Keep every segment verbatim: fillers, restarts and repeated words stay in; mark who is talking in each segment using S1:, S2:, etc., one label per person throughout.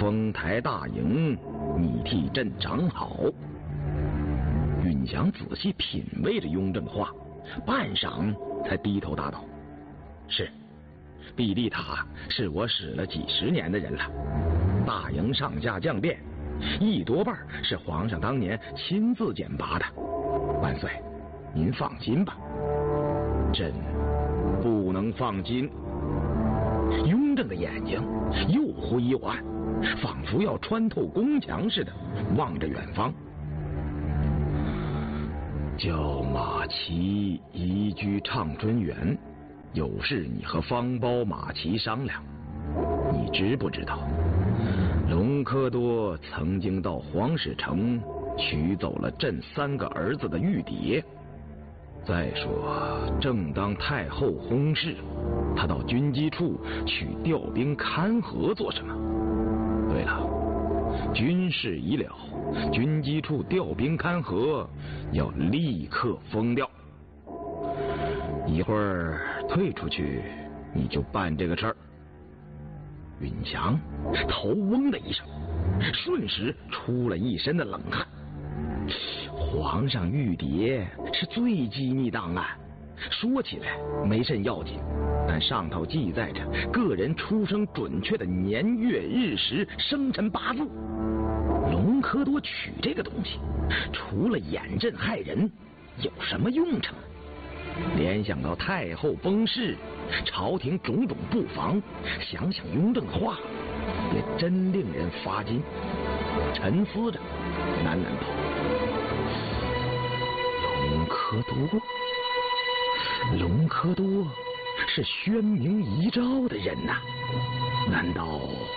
S1: 丰台大营，你替朕掌好。允祥仔细品味着雍正的话，半晌才低头答道：“是，碧丽塔是我使了几十年的人了，大营上下将变，一多半是皇上当年亲自简拔的。万岁，您放心吧。”朕不能放心。雍正的眼睛又灰又暗，仿佛要穿透宫墙似的望着远方。叫马齐移居畅春园，有事你和方苞、马齐商量。你知不知道，隆科多曾经到皇室城取走了朕三个儿子的玉牒。再说，正当太后薨逝，他到军机处去调兵看河做什么？对了，军事已了，军机处调兵看河要立刻封掉。一会儿退出去，你就办这个事儿。允祥头嗡的一声，瞬时出了一身的冷汗。皇上玉牒是最机密档案，说起来没甚要紧，但上头记载着个人出生准确的年月日时生辰八字。隆科多取这个东西，除了掩朕害人，有什么用处？联想到太后崩逝，朝廷种种布防，想想雍正的话，也真令人发惊。沉思着，喃喃道：“隆科多，隆科多是宣明遗诏的人呐、啊，难道？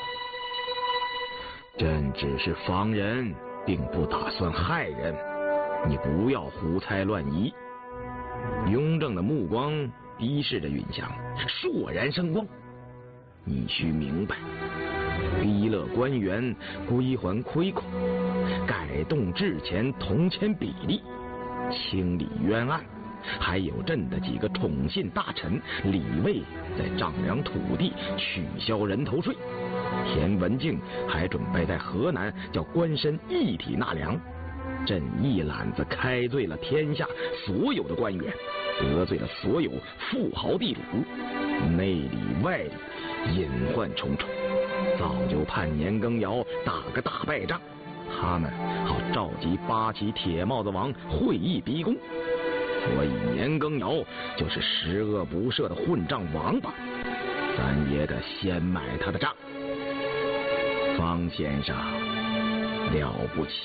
S1: 朕只是防人，并不打算害人，你不要胡猜乱疑。”雍正的目光逼视着允祥，烁然生光。你须明白，逼勒官员归还亏空，改动制钱铜钱比例，清理冤案，还有朕的几个宠信大臣李卫在丈量土地，取消人头税。田文镜还准备在河南叫官绅一体纳粮。朕一揽子开罪了天下所有的官员，得罪了所有富豪地主，内里外里隐患重重，早就盼年羹尧打个大败仗，他们好召集八旗铁帽子王会议逼宫。所以年羹尧就是十恶不赦的混账王八，咱也得先买他的账。方先生了不起。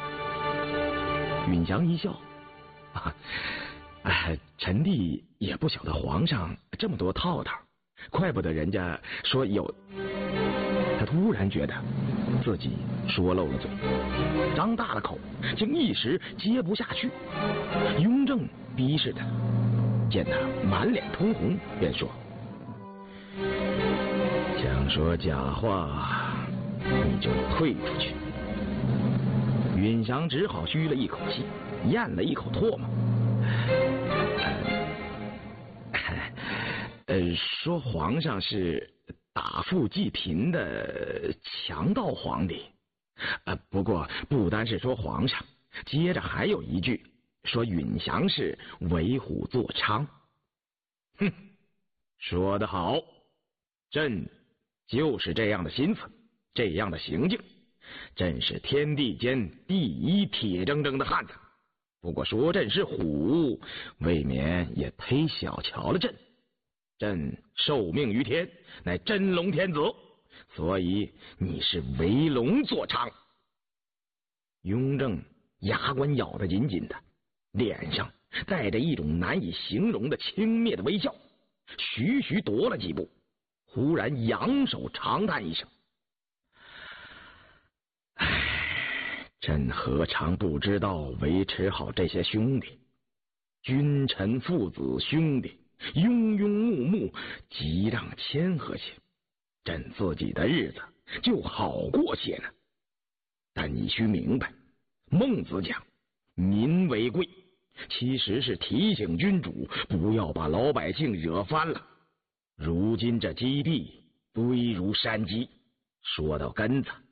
S1: 允祥一笑，啊，哎，臣弟也不晓得皇上这么多套套，怪不得人家说有。他突然觉得自己说漏了嘴，张大了口，竟一时接不下去。雍正逼视他，见他满脸通红，便说：“想说假话，你就退出去。”允祥只好吁了一口气，咽了一口唾沫。呃，说皇上是打富济贫的强盗皇帝。呃，不过不单是说皇上，接着还有一句说允祥是为虎作伥。哼，说得好，朕就是这样的心思，这样的行径。朕是天地间第一铁铮铮的汉子，不过说朕是虎，未免也忒小瞧了朕。朕受命于天，乃真龙天子，所以你是为龙作伥。雍正牙关咬得紧紧的，脸上带着一种难以形容的轻蔑的微笑，徐徐踱了几步，忽然扬手长叹一声：“唉，朕何尝不知道维持好这些兄弟，君臣父子兄弟，庸庸木木，揖让谦和些，朕自己的日子就好过些呢。但你须明白，孟子讲民为贵，其实是提醒君主不要把老百姓惹翻了。如今这积弊堆如山积，说到根子